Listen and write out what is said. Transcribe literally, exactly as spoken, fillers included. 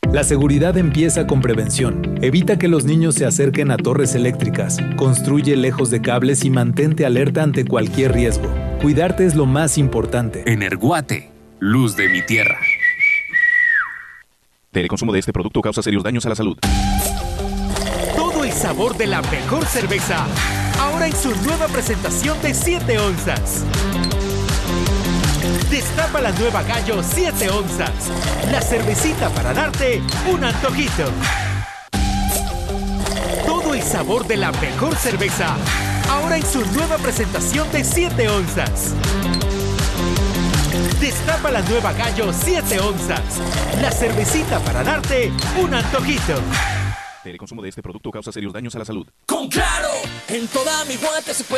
La seguridad empieza con prevención. Evita que los niños se acerquen a torres eléctricas. Construye lejos de cables y mantente alerta ante cualquier riesgo. Cuidarte es lo más importante. Energuate, luz de mi tierra. El consumo de este producto causa serios daños a la salud. Todo el sabor de la mejor cerveza, ahora en su nueva presentación de siete onzas. Destapa la nueva Gallo siete onzas. La cervecita para darte un antojito. Todo el sabor de la mejor cerveza, ahora en su nueva presentación de siete onzas. Destapa la nueva Gallo siete onzas. La cervecita para darte un antojito. El consumo de este producto causa serios daños a la salud. Con Claro, en toda mi Guate se puede